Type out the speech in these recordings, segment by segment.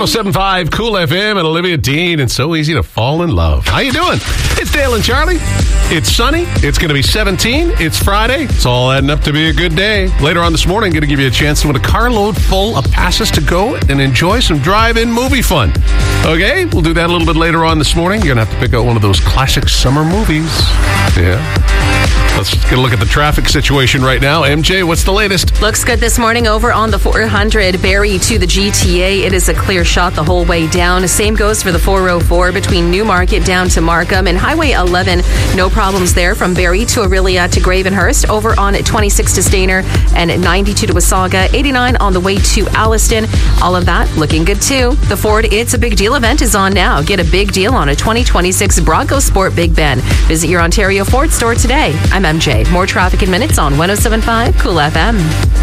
107.5 Cool FM and Olivia Dean. It's so easy to fall in love. How you doing? It's Dale and Charlie. It's sunny. It's going to be 17. It's Friday. It's all adding up to be a good day. Later on this morning, I'm going to give you a chance to win a carload full of passes to go and enjoy some drive-in movie fun. Okay? We'll do that a little bit later on this morning. You're going to have to pick out one of those classic summer movies. Yeah. Let's get a look at the traffic situation right now. MJ, what's the latest? Looks good this morning over on the 400 Barrie to the GTA. It is a clear shot the whole way down. Same goes for the 404 between Newmarket down to Markham and Highway 11. No problems there from Barrie to Aurelia to Gravenhurst. Over on 26 to Stayner and 92 to Wasaga. 89 on the way to Alliston. All of that looking good too. The Ford It's a Big Deal event is on now. Get a big deal on a 2026 Bronco Sport Big Ben. Visit your Ontario Ford store today. I'm MJ. More traffic in minutes on 107.5 Cool FM.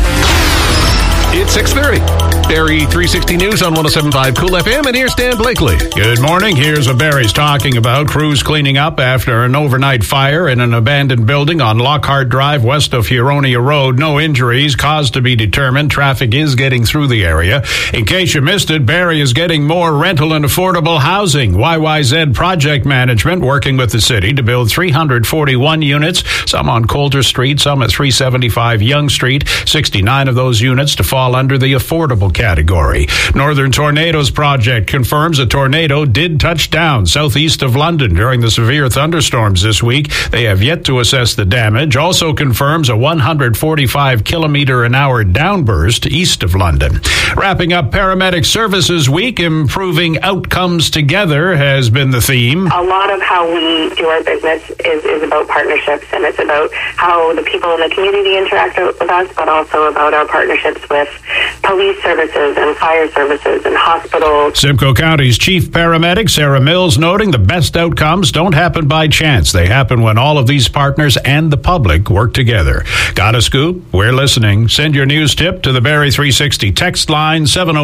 It's 6:30. Barrie 360 News on 107.5 Cool FM, and here's Dan Blakely. Good morning. Here's what Barrie's talking about. Crews cleaning up after an overnight fire in an abandoned building on Lockhart Drive west of Huronia Road. No injuries, cause to be determined. Traffic is getting through the area. In case you missed it, Barrie is getting more rental and affordable housing. YYZ Project Management working with the city to build 341 units, some on Coulter Street, some at 375 Yonge Street. 69 of those units to fall under the affordable category. Northern Tornadoes Project confirms a tornado did touch down southeast of London during the severe thunderstorms this week. They have yet to assess the damage. Also confirms a 145 kilometer an hour downburst east of London. Wrapping up Paramedic Services Week, improving outcomes together has been the theme. A lot of how we do our business is about partnerships, and it's about how the people in the community interact with us, but also about our partnerships with police services and fire services and hospitals. Simcoe County's chief paramedic, Sarah Mills, noting the best outcomes don't happen by chance. They happen when all of these partners and the public work together. Got a scoop? We're listening. Send your news tip to the Barrie 360 text line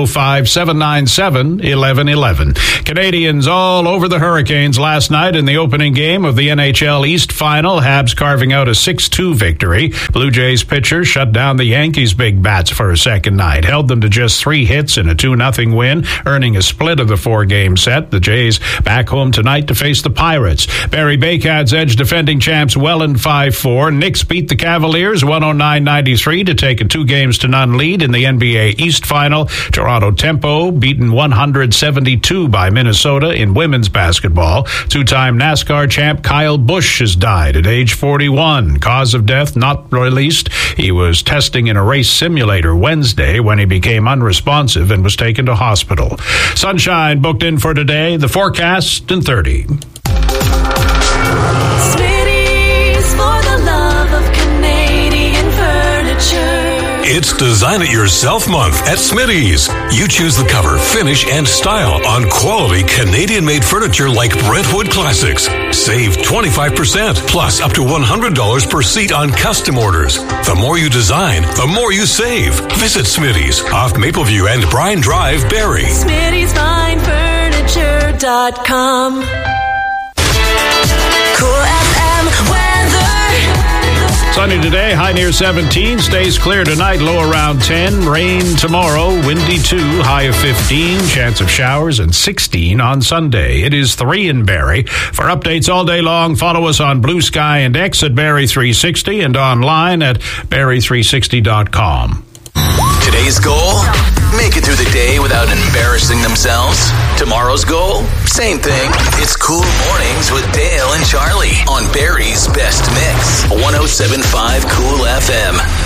705-797-1111. Canadians all over the Hurricanes last night in the opening game of the NHL East Final. Habs carving out a 6-2 victory. Blue Jays pitcher shut down the Yankees' big bats for a second night. Held them to just 3 hits in a 2-0 win, earning a split of the 4-game set. The Jays back home tonight to face the Pirates. Barrie Baycats edge defending champs Welland 5-4. Knicks beat the Cavaliers 109-93 to take a 2-0 lead in the NBA East Final. Toronto Tempo beaten 172 by Minnesota in women's basketball. Two-time NASCAR champ Kyle Busch has died at age 41. Cause of death not released. He was testing in a race simulator Wednesday when he became unresponsive and was taken to hospital. Sunshine booked in for today. The forecast in 30. Smitty's for the love of Canadian furniture. It's Design It Yourself Month at Smitty's. You choose the cover, finish, and style on quality Canadian-made furniture like Brentwood Classics. Save 25%, plus up to $100 per seat on custom orders. The more you design, the more you save. Visit Smitty's off Mapleview and Bryan Drive, Barrie. Smitty'sFineFurniture.com. Cool FM weather. Sunny today, high near 17. Stays clear tonight, low around 10. Rain tomorrow, windy 2, high of 15. Chance of showers and 16 on Sunday. It is 3 in Barrie. For updates all day long, follow us on Blue Sky and X at Barrie 360 and online at Barrie360.com. Today's goal? Make it through the day without embarrassing themselves. Tomorrow's goal? Same thing. It's Cool Mornings with Dale and Charlie on Barrie's Best Mix. 107.5 Cool FM.